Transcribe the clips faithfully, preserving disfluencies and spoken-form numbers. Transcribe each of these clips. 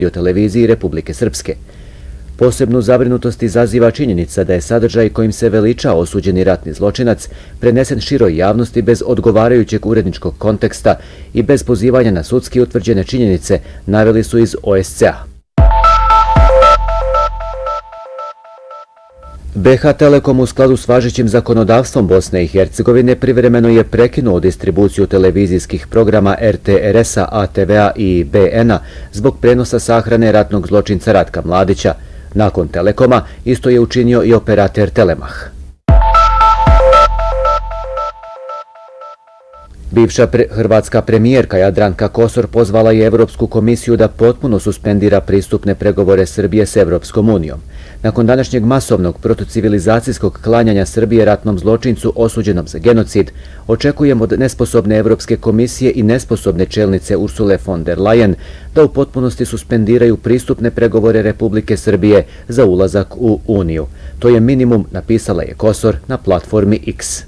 televiziji Republike Srpske. Posebnu zabrinutost izaziva činjenica da je sadržaj kojim se veliča osuđeni ratni zločinac prenesen široj javnosti bez odgovarajućeg uredničkog konteksta i bez pozivanja na sudski utvrđene činjenice, naveli su iz O S C A. B H Telekom u skladu s važećim zakonodavstvom Bosne i Hercegovine privremeno je prekinuo distribuciju televizijskih programa R T R S-a, A T V-a i B N-a zbog prenosa sahrane ratnog zločinca Ratka Mladića. Nakon Telekoma isto je učinio i operater Telemah. Bivša pre hrvatska premijerka Jadranka Kosor pozvala je Evropsku komisiju da potpuno suspendira pristupne pregovore Srbije s Evropskom unijom. Nakon današnjeg masovnog protocivilizacijskog klanjanja Srbije ratnom zločincu osuđenom za genocid, očekujemo od nesposobne Evropske komisije i nesposobne čelnice Ursule von der Leyen da u potpunosti suspendiraju pristupne pregovore Republike Srbije za ulazak u Uniju. To je minimum, napisala je Kosor na platformi X.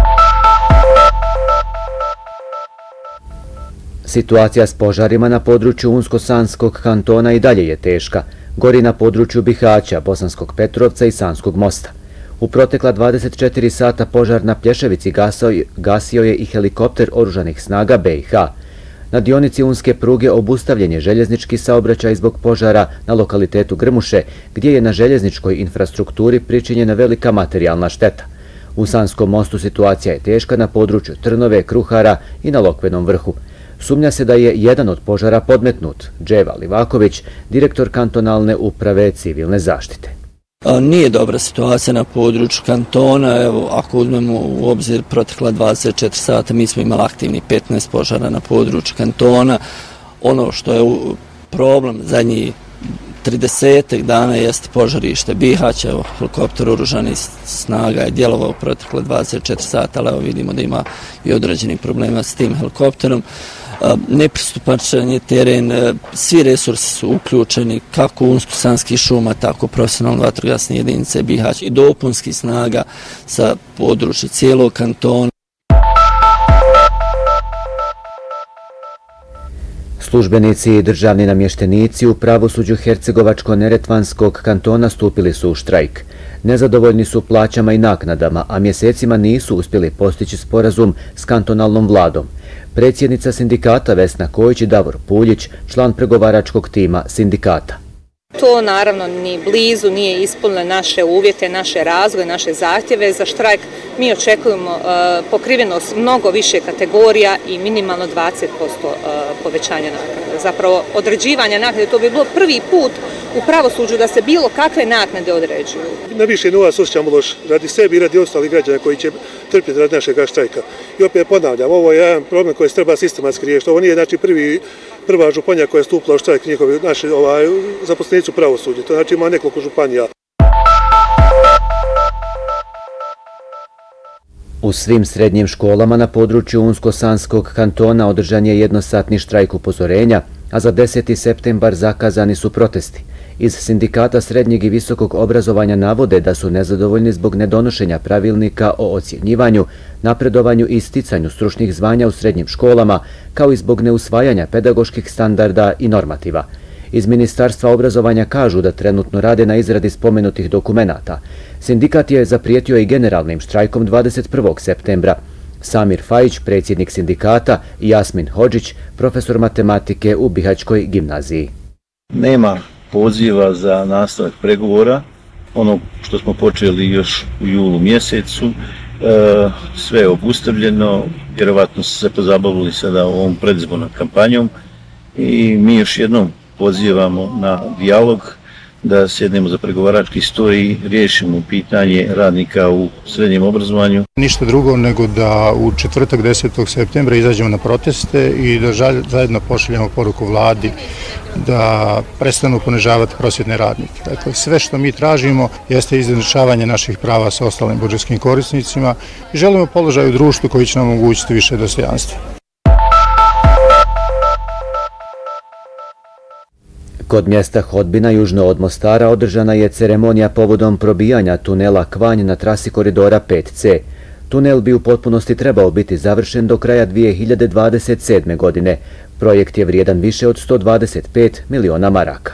Situacija s požarima na području Unsko-Sanskog kantona i dalje je teška. Gori na području Bihaća, Bosanskog Petrovca i Sanskog mosta. U protekla dvadeset četiri sata požar na Plješevici gasio je i helikopter oružanih snaga B i H. Na dionici Unske pruge obustavljen je željeznički saobraćaj zbog požara na lokalitetu Grmuše, gdje je na željezničkoj infrastrukturi pričinjena velika materijalna šteta. U Sanskom mostu situacija je teška na području Trnove, Kruhara i na Lokvenom vrhu. Sumnja se da je jedan od požara podmetnut. Dževa Livaković, direktor kantonalne uprave civilne zaštite. Nije dobra situacija na području kantona. Evo, ako uzmemo u obzir protekla dvadeset četiri sata, mi smo imali aktivni petnaest požara na području kantona. Ono što je problem zadnjih trideset dana jeste požarište Bihaća. Evo, helikopter oružanih snaga je djelovao protekle dvadeset četiri sata, ali evo vidimo da ima i određenih problema s tim helikopterom. Nepristupačan je teren, svi resursi su uključeni, kako Unsko-Sanskih šuma, tako profesionalne vatrogasne jedinice Bihać i dopunski snaga sa područja cijelog kantona. Službenici i državni namještenici u pravosuđu Hercegovačko-Neretvanskog kantona stupili su u štrajk. Nezadovoljni su plaćama i naknadama, a mjesecima nisu uspjeli postići sporazum s kantonalnom vladom. Predsjednica sindikata Vesna Kojić i Davor Puljić, član pregovaračkog tima sindikata. To naravno ni blizu nije ispunilo naše uvjete, naše razvoje, naše zahtjeve za štrajk. Mi očekujemo uh, pokrivenost mnogo više kategorija i minimalno dvadeset posto uh, povećanja naknade. Zapravo određivanje naknade, to bi bilo prvi put u pravosuđu da se bilo kakve naknade određuju. Na više nova se osjećamo loš radi sebi i radi ostalih građana koji će trpjeti radi našeg štrajka. I opet ponavljam, ovo je jedan problem koji se treba sistematski riješiti. Ovo nije znači prvi prva županija koja je stupila u štrajk njihovi naši ovaj, zaposlenici u pravosuđu. To znači ima nekoliko županija. U svim srednjim školama na području Unsko-Sanskog kantona održan je jednosatni štrajk upozorenja, a za deseti septembar zakazani su protesti. Iz sindikata srednjeg i visokog obrazovanja navode da su nezadovoljni zbog nedonošenja pravilnika o ocjenjivanju, napredovanju i sticanju stručnih zvanja u srednjim školama, kao i zbog neusvajanja pedagoških standarda i normativa. Iz Ministarstva obrazovanja kažu da trenutno rade na izradi spomenutih dokumenata. Sindikat je zaprijetio i generalnim štrajkom dvadeset prvog septembra. Samir Fajić, predsjednik sindikata, i Jasmin Hodžić, profesor matematike u Bihaćkoj gimnaziji. Nema poziva za nastavak pregovora, ono što smo počeli još u julu mjesecu, e, sve je obustavljeno, vjerovatno su se pozabavili sada ovom predizbornom kampanjom i mi još jednom pozivamo na dijalog, da sjednemo za pregovarački stol i riješimo pitanje radnika u srednjem obrazovanju. Ništa drugo nego da u četvrtak desetog septembra izađemo na proteste i da zajedno pošaljemo poruku vladi da prestanu ponižavati prosvjetne radnike. Dakle, sve što mi tražimo jeste izjednačavanje naših prava sa ostalim budžetskim korisnicima i želimo položaj u društvu koji će nam omogućiti više dostojanstva. Kod mjesta Hodbina južno od Mostara održana je ceremonija povodom probijanja tunela Kvanj na trasi koridora pet C. Tunel bi u potpunosti trebao biti završen do kraja dvije hiljade dvadeset sedme. godine. Projekt je vrijedan više od sto dvadeset pet miliona maraka.